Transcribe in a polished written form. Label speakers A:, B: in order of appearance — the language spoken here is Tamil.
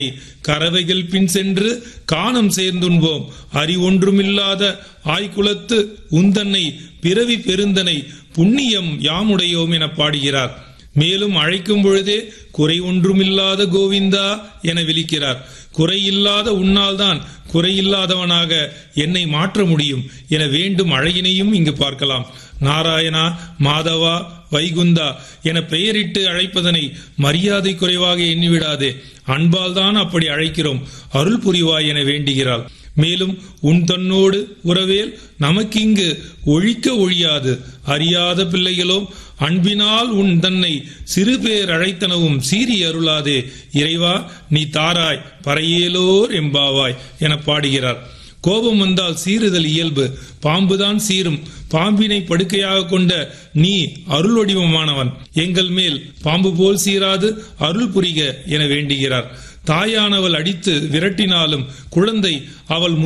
A: கறவைகள் பின் சென்று காணம் சேர்ந்துண்போம். அறிவொன்றுமில்லாத ஆய்குலத்து உந்தன்னை பிறவி பெருந்தனை புண்ணியம் யாமுடையோம் என பாடுகிறார். மேலும் அழைக்கும் பொழுதே குறை ஒன்றுமில்லாத கோவிந்தா என விழிக்கிறார். குறையில்லாத உன்னால்தான் குறையில்லாதவனாக என்னை மாற்ற முடியும் என வேண்டும் அழகினையும் இங்கு பார்க்கலாம். நாராயணா, மாதவா, வைகுந்தா என பெயரிட்டு அழைப்பதனை மரியாதை குறைவாக எண்ணிவிடாதே. அன்பால் தான் அப்படி அழைக்கிறோம், அருள் புரிவாய் என வேண்டுகிறாள். மேலும் உன் தன்னோடு உறவேல் நமக்கு இங்கு ஒழிக்க ஒழியாது. அறியாத பிள்ளைகளோ அன்பினால் உன் தன்னை சிறு பேர் அழைத்தனவும் சீறி அருளாதே. இறைவா, நீ தாராய் பறையேலோர் எம்பாவாய் என பாடுகிறார். கோபம் வந்தால் சீறுதல் இயல்பு, பாம்புதான் சீரும். பாம்பினை படுக்கையாக கொண்ட நீ அருள் வடிவமானவன், எங்கள் மேல் பாம்பு போல் சீராது அருள் புரிக என வேண்டுகிறார். தாயானவள் அடித்து விரட்டினாலும் குழந்தை அவள்